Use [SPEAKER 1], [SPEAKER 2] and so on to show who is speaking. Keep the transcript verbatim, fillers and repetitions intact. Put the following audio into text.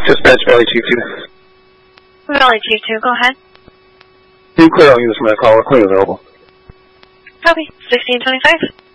[SPEAKER 1] Dispatch Valley Chief two.
[SPEAKER 2] Valley Chief two, go ahead.
[SPEAKER 1] Can you clear all units from that call? We're clearly available.
[SPEAKER 2] Copy. sixteen twenty-five.